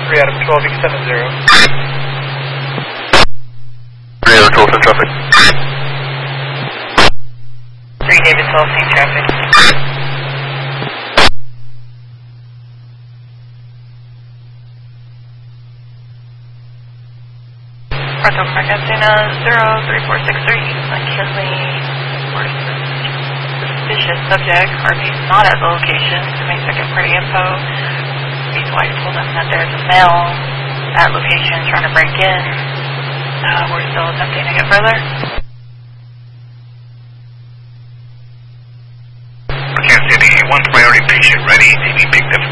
3 out of 12, extended 0. 3 out of 12, same traffic. 3 David 12, same traffic. Porto Marquesina 03463, McKinley, suspicious subject, RV's not at the location, to make second party info. His wife told him that there's a male at location trying to break in. We're still attempting to get further. Kansas City, 1 priority patient ready to be picked up